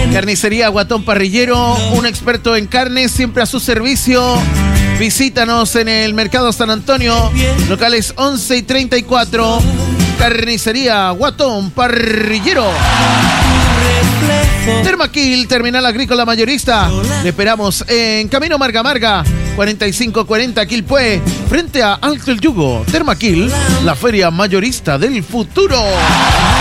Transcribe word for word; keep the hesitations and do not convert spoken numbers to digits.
Carnicería Guatón Parrillero, un experto en carnes, siempre a su servicio. Visítanos en el Mercado San Antonio, locales once y treinta y cuatro. Carnicería Guatón Parrillero. Termaquil, Terminal Agrícola Mayorista. Le esperamos en Camino Marga Marga, cuarenta y cinco cuarenta Quilpué, frente a Alto el Yugo. Termaquil, la feria mayorista del futuro.